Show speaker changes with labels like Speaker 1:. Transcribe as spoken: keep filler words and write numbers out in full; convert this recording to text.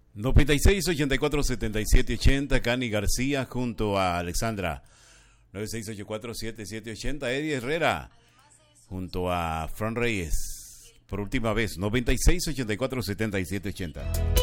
Speaker 1: noventa y seis, ochenta y cuatro, setenta y siete, ochenta, Cani García junto a Alexandra. noventa y seis, ochenta y cuatro, setenta y siete, ochenta, Eddie Herrera junto a Fran Reyes. Por última vez, noventa y seis, ochenta y cuatro, setenta y siete, ochenta.